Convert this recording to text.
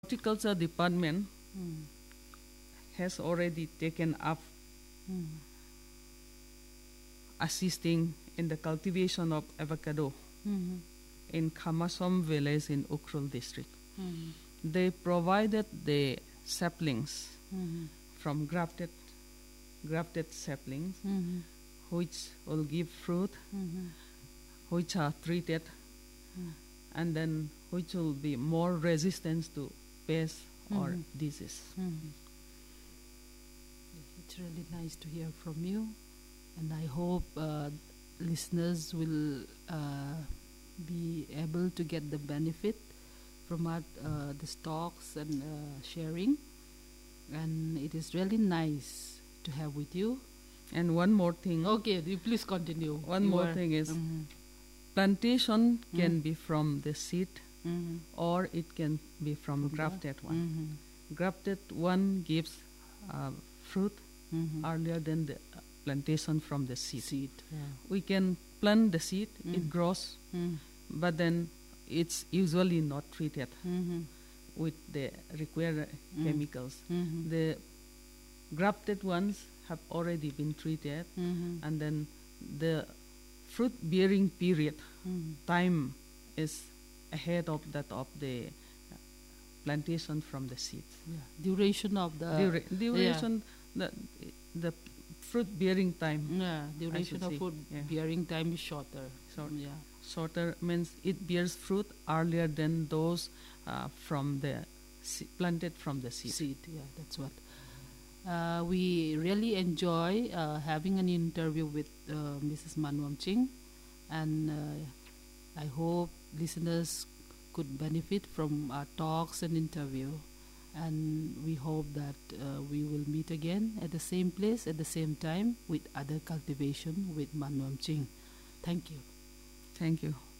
Horticulture department has already taken up assisting in the cultivation of avocado in Kamasom village in Ukhrul district. They provided the saplings from grafted saplings which will give fruit, which are treated, and then which will be more resistant to pests or disease. It's really nice to hear from you, and I hope listeners will be able to get the benefit from the talks and sharing. And it is really nice to have with you. And one more thing. Okay, you please continue. One more thing is plantation can be from the seed or it can be from grafted one. Grafted one gives fruit earlier than the plantation from the seed. We can plant the seed, it grows, but then it's usually not treated with the required chemicals. The grafted ones have already been treated, and then the fruit bearing period time is ahead of that of the plantation from the seeds. Duration of the duration the fruit bearing time. Duration of fruit bearing time is shorter. Shorter means it bears fruit earlier than those from the planted from the seed. That's what. We really enjoy having an interview with Mrs. Man Wam Ching, and I hope listeners could benefit from our talks and interview. And we hope that we will meet again at the same place at the same time with other cultivation with Man Wam Ching. Thank you. Thank you.